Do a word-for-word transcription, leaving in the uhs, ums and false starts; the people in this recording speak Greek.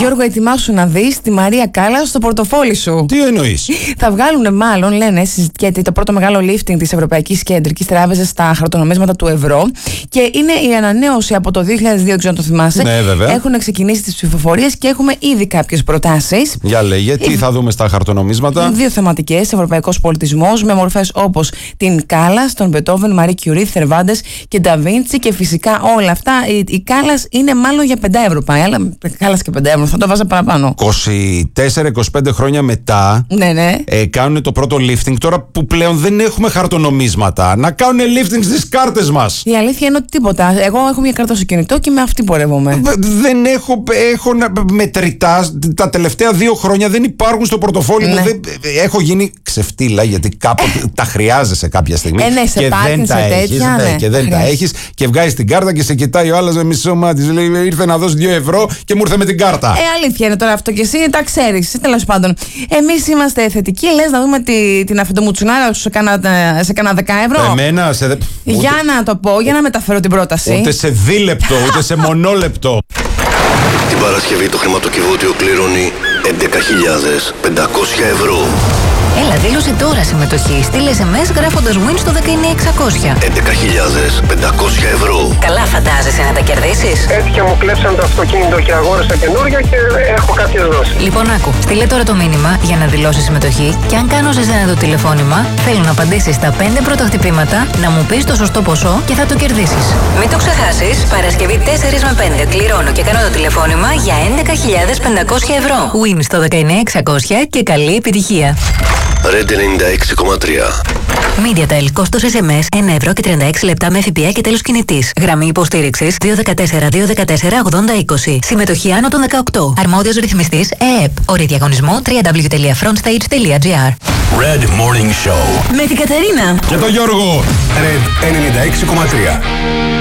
Γιώργο, ετοιμάσου να δεις τη Μαρία Κάλλας στο πορτοφόλι σου. Τι εννοείς? Θα βγάλουν, μάλλον λένε, συζητιέται το πρώτο μεγάλο lifting της Ευρωπαϊκής Κεντρικής Τράπεζας στα χαρτονομίσματα του ευρώ. Και είναι η ανανέωση από το δύο χιλιάδες δύο, ξέρω αν το θυμάσαι. Ναι, βέβαια. Έχουν ξεκινήσει τις ψηφοφορίες και έχουμε ήδη κάποιες προτάσεις. Για λέγε, τι θα δούμε στα χαρτονομίσματα? Δύο θεματικές, ευρωπαϊκός πολιτισμός, με μορφές όπως την Κάλλας, τον Μπετόβεν, Μαρί Κιουρί, Θερβάντες και Νταβίντσι. Και φυσικά όλα αυτά. Η, η Κάλλας είναι μάλλον για πέντε ευρώ πάει, αλλά Κάλλας και πέντε ευρώ θα το βάζα παραπάνω. είκοσι τέσσερα είκοσι πέντε χρόνια μετά, ναι, ναι. Ε, κάνουν το πρώτο lifting. Τώρα που πλέον δεν έχουμε χαρτονομίσματα, να κάνουν lifting στις κάρτες μας. Η αλήθεια είναι ότι τίποτα. Εγώ έχω μια κάρτα στο κινητό και με αυτή πορεύομαι. Δεν έχω, έχω μετρητά. Τα τελευταία δύο χρόνια δεν υπάρχουν στο πορτοφόλι ναι. μου. Δεν, έχω γίνει ξεφτύλα γιατί κάποτε ε. τα χρειάζεσαι κάποια στιγμή. Ε, ναι, σε και πάρκιν, δεν σε τα έχεις, τέτοια, ναι, ναι, και δεν τα έχεις. Και βγάζεις την κάρτα και σε κοιτάει ο άλλος με μισό μάτι. Λέει ήρθε να δώσει δύο ευρώ και μου ήρθε με την κάρτα. Ε, αλήθεια είναι τώρα αυτό και εσύ τα ξέρεις. Τέλος πάντων, εμείς είμαστε θετικοί. Λες να δούμε τη, την αφεντομουτσουνάρα σου σε κάνα δέκα ευρώ. Εμένα σε. Για ούτε... να το πω, για να μεταφέρω την πρόταση. Ούτε σε δίλεπτο, ούτε σε μονόλεπτο. Την Παρασκευή το χρηματοκιβώτιο κληρώνει έντεκα χιλιάδες πεντακόσια ευρώ. Έλα, δήλωσε τώρα συμμετοχή. Στείλε ες εμ ες γράφοντας win στο δεκαεννιά εξακόσια. έντεκα χιλιάδες πεντακόσια ευρώ. Καλά φαντάζεσαι να τα κερδίσεις? Έτυχε μου κλέψαν το αυτοκίνητο και αγόρασα καινούργια και έχω κάποιες δόσεις. Λοιπόν, άκου. Στείλε τώρα το μήνυμα για να δηλώσεις συμμετοχή και αν κάνω σε σένα το τηλεφώνημα, θέλω να απαντήσεις στα πέντε πρώτα χτυπήματα, να μου πεις το σωστό ποσό και θα το κερδίσεις. Μην το ξεχάσεις. Παρασκευή τέσσερα με πέντε κληρώνω και κάνω το τηλεφώνημα για έντεκα χιλιάδες πεντακόσια ευρώ. Win στο δεκαεννιά εξακόσια και καλή επιτυχία. Red ενενήντα έξι κόμμα τρία. MediaTel, κόστος ες εμ ες ένα ευρώ και τριάντα έξι λεπτά με ΦΠΑ και τέλος κινητής. Γραμμή υποστήριξης δύο ένα τέσσερα δύο ένα τέσσερα ογδόντα είκοσι. Συμμετοχή άνω των δεκαοκτώ. Αρμόδιος ρυθμιστής ΕΕΠ. Όροι διαγωνισμού double-u double-u double-u τελεία frontstage τελεία gr. Red Morning Show. Με την Κατερίνα Και τον Γιώργο. Red ενενήντα έξι κόμμα τρία.